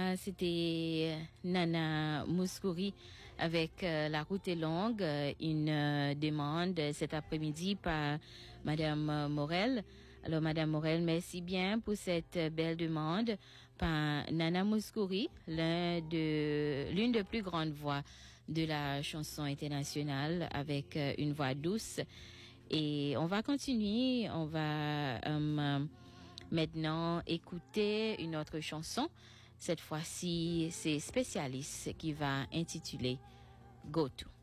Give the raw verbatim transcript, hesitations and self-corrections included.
Voilà, c'était Nana Mouskouri avec euh, La route est longue, euh, une euh, demande cet après-midi par Madame Morel. Alors Madame Morel, merci bien pour cette belle demande par Nana Mouskouri, l'un de l'une des plus grandes voix de la chanson internationale avec euh, une voix douce. Et on va continuer, on va euh, maintenant écouter une autre chanson. Cette fois-ci, c'est Spécialiste qui va intituler Go To.